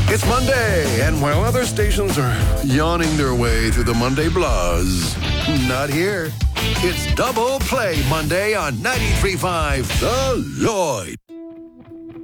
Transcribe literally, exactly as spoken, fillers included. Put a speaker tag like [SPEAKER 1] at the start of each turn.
[SPEAKER 1] It's Monday, and while other stations are yawning their way through the Monday blues, not here. It's Double Play Monday on ninety-three point five The Lloyd.